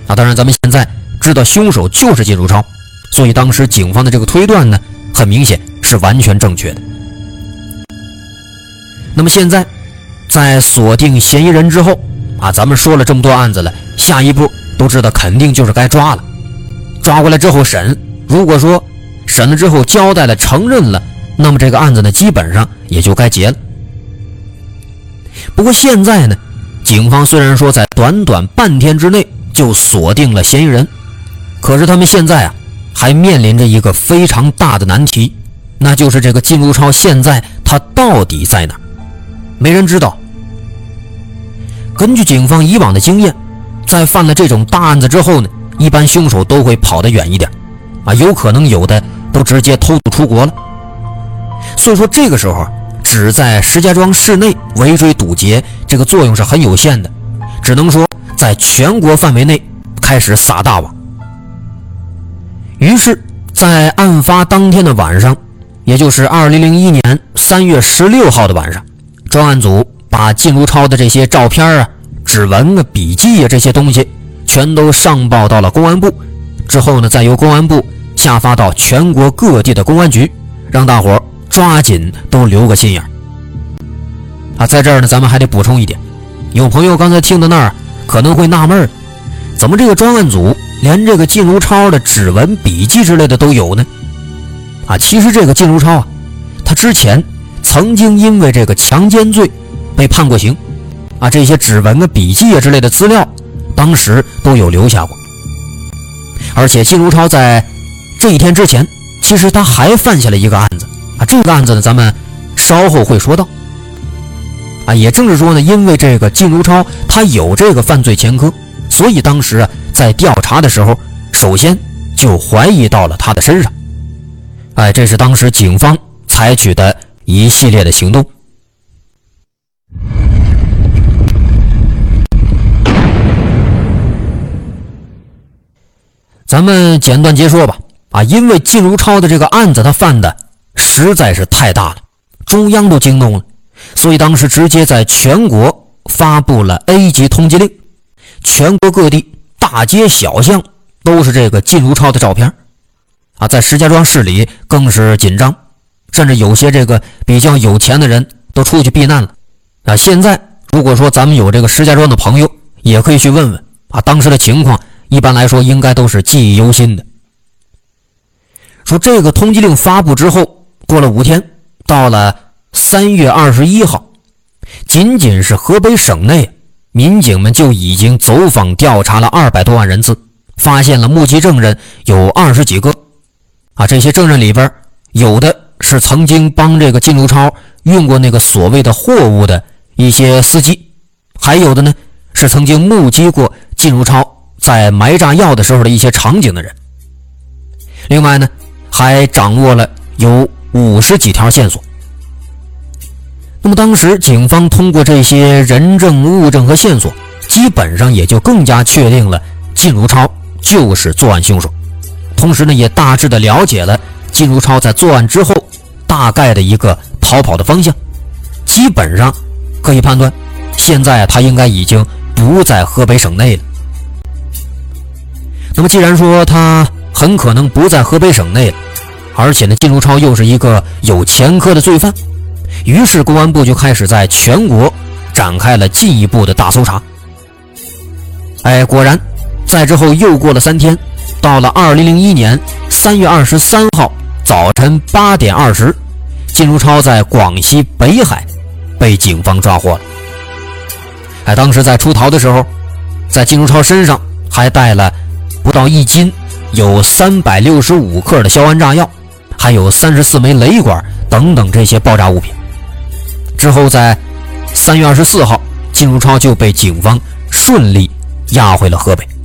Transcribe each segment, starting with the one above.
当然咱们现在知道凶手就是靳如超，所以当时警方的这个推断呢，很明显是完全正确的。那么现在在锁定嫌疑人之后咱们说了这么多案子了，下一步都知道肯定就是该抓了。抓过来之后审，如果说审了之后交代了承认了，那么这个案子呢基本上也就该结了。不过现在呢，警方虽然说在短短半天之内就锁定了嫌疑人，可是他们现在还面临着一个非常大的难题，那就是这个靳如超现在他到底在哪儿？没人知道。根据警方以往的经验，在犯了这种大案子之后呢，一般凶手都会跑得远一点有可能有的都直接偷渡出国了。所以说这个时候只在石家庄市内围追堵截，这个作用是很有限的，只能说在全国范围内开始撒大网。于是在案发当天的晚上，也就是2001年3月16号的晚上，专案组把靳如超的这些照片指纹笔记这些东西全都上报到了公安部，之后呢再由公安部下发到全国各地的公安局，让大伙抓紧都留个心眼在这儿呢咱们还得补充一点，有朋友刚才听到那儿可能会纳闷，怎么这个专案组连这个靳如超的指纹笔记之类的都有呢？其实这个靳如超他之前曾经因为这个强奸罪被判过刑这些指纹笔记之类的资料当时都有留下过。而且靳如超在这一天之前，其实他还犯下了一个案子这个案子呢咱们稍后会说到也正是说呢，因为这个靳如超他有这个犯罪前科，所以当时在调查的时候首先就怀疑到了他的身上这是当时警方采取的一系列的行动。咱们简短截说吧因为靳如超的这个案子他犯的实在是太大了，中央都惊动了，所以当时直接在全国发布了 A 级通缉令，全国各地大街小巷都是这个靳如超的照片在石家庄市里更是紧张，甚至有些这个比较有钱的人都出去避难了现在如果说咱们有这个石家庄的朋友，也可以去问问当时的情况，一般来说应该都是记忆犹新的。说这个通缉令发布之后，过了5天，到了3月21号，仅仅是河北省内，民警们就已经走访调查了200多万人次，发现了目击证人有20几个这些证人里边，有的是曾经帮这个靳如超运过那个所谓的货物的一些司机，还有的呢是曾经目击过靳如超在埋炸药的时候的一些场景的人。另外呢还掌握了有50几条线索。那么当时警方通过这些人证物证和线索，基本上也就更加确定了靳如超就是作案凶手，同时呢也大致的了解了靳如超在作案之后大概的一个逃跑的方向，基本上可以判断现在他应该已经不在河北省内了。那么既然说他很可能不在河北省内了，而且呢靳如超又是一个有前科的罪犯，于是公安部就开始在全国展开了进一步的大搜查。果然在之后又过了3天，到了2001年3月23号早晨8点20，靳如超在广西北海被警方抓获了。当时在出逃的时候，在靳如超身上还带了不到1斤，有365克的硝铵炸药，还有34枚雷管等等这些爆炸物品。之后在3月24号，靳如超就被警方顺利押回了河北。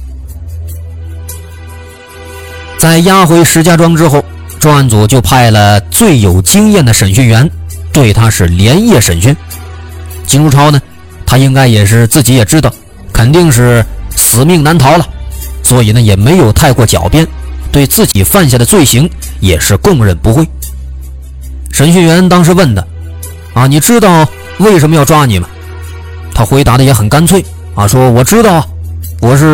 在押回石家庄之后，专案组就派了最有经验的审讯员对他是连夜审讯。靳如超呢，他应该也是自己也知道肯定是死命难逃了，所以呢也没有太过狡辩，对自己犯下的罪行也是供认不讳。审讯员当时问的你知道为什么要抓你吗？他回答的也很干脆说我知道我是